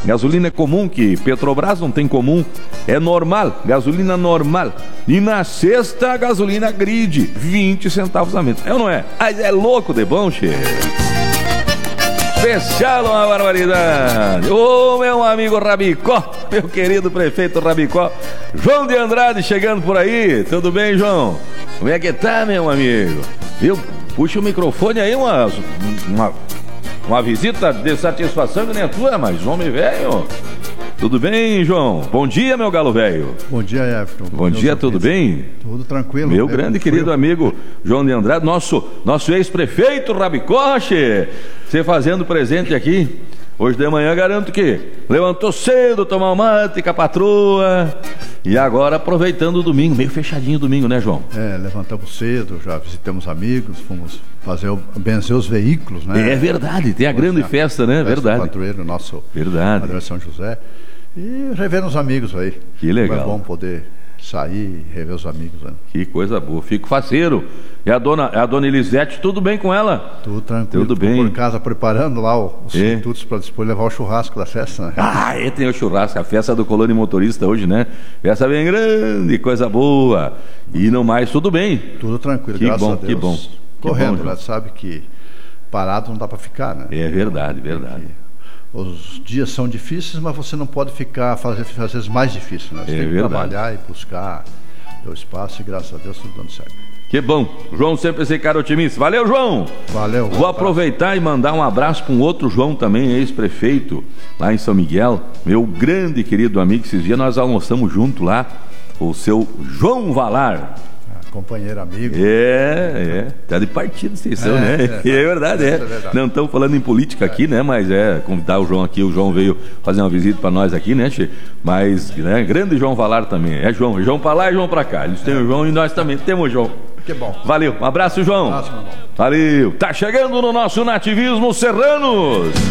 Gasolina é comum, que Petrobras não tem comum. É normal, gasolina normal. E na sexta, a gasolina grid, 20 centavos a menos. É ou não é? Mas é louco de bom, che. Especial, uma barbaridade. Ô, meu amigo Rabicó, meu querido prefeito Rabicó, João de Andrade chegando por aí. Tudo bem, João? Como é que tá, meu amigo? Viu? Puxa o microfone aí, uma visita de satisfação que nem a tua, mas homem velho. Tudo bem, João? Bom dia, meu galo velho. Bom dia, Everton. Bom dia, tudo bem? Tudo tranquilo. Meu grande querido amigo João de Andrade, nosso ex-prefeito Rabicoche, você fazendo presente aqui. Hoje de manhã garanto que levantou cedo, tomar um mate com a patroa. E agora aproveitando o domingo, meio fechadinho o domingo, né, João? Levantamos cedo, já visitamos amigos, fomos benzer os veículos, né? É verdade, tem a grande festa, né? Verdade. Padroeiro nosso, verdade. Padroeiro São José. E rever os amigos aí. Que legal. É bom poder sair e rever os amigos, né? Que coisa boa, fico faceiro. E a dona Elisete, tudo bem com ela? Tudo tranquilo. Tudo bem. Por casa preparando lá os institutos para depois levar o churrasco da festa, né? Tem o churrasco, a festa do Colônia Motorista hoje, né? Festa bem grande, coisa boa. E no mais, tudo bem? Tudo tranquilo, que graças bom, a Deus. Que bom. Correndo, que bom, né? Sabe que parado não dá para ficar, né? É verdade, verdade. Os dias são difíceis, mas você não pode ficar às vezes mais difícil, né? Você tem que trabalhar e buscar o espaço e graças a Deus tudo dando certo. Que bom, João sempre esse cara otimista. Valeu, João! Valeu. Vou aproveitar e mandar um abraço para um outro João também, ex-prefeito lá em São Miguel, meu grande querido amigo. Esses dias nós almoçamos junto lá, o seu João Valar. Companheiro, amigo. Tá de partido vocês são, né? É verdade. Não estamos falando em política aqui, né? Mas convidar o João aqui, o João veio fazer uma visita para nós aqui, né, che? Mas, né, grande João Valar também. É João para lá e João para cá. Eles têm o João e nós também temos o João. Que bom. Valeu, um abraço, João. Um abraço, meu irmão. Valeu. Tá chegando no nosso Nativismo Serranos.